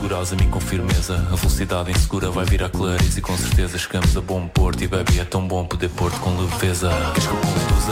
segurares a mim com firmeza. A velocidade insegura vai virar clareza e com certeza chegamos a bom porto. E baby, é tão bom poder pôr-te com leveza. Queres que eu conduz